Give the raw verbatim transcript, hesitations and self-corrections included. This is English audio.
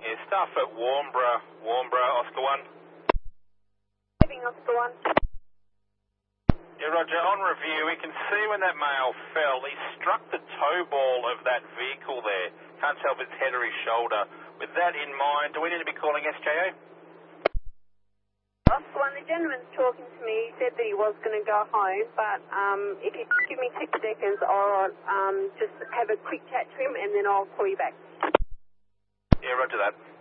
Yeah, staff at Warnbro, Warnbro, Oscar one. Giving Oscar one. Yeah, Roger, on review, we can see when that male fell, he struck the toe ball of that vehicle there. Can't tell if it's head or his shoulder. With that in mind, do we need to be calling S J A? Oscar one, the gentleman's talking to me. He said that he was going to go home, but um, if you could give me six seconds, I'll um, just have a quick chat to him and then I'll call you back. Yeah, roger that.